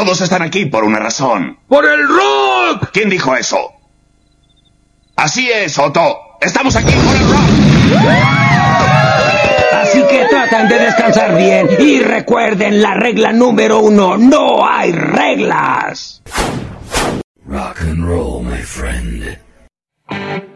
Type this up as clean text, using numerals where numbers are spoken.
Todos están aquí por una razón. ¡Por el rock! ¿Quién dijo eso? Así es, Otto. Estamos aquí por el rock. Así que traten de descansar bien y recuerden la regla número 1, no hay reglas. Rock and roll, my friend.